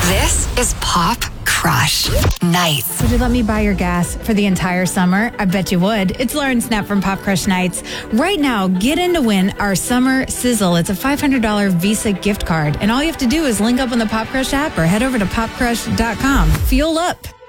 This is Pop Crush Nights. Would you let me buy your gas for the entire summer? I bet you would. It's Lauren Snap from Pop Crush Nights. Right now, get in to win our Summer Sizzle. It's a $500 Visa gift card. And all you have to do is link up on the Pop Crush app or head over to popcrush.com. Fuel up.